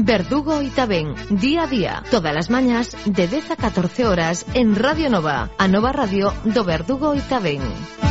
Verdugo y Tabén, día a día, todas las mañas de 10 a 14 horas en Radio Nova, a Nova Radio do Verdugo y Tabén.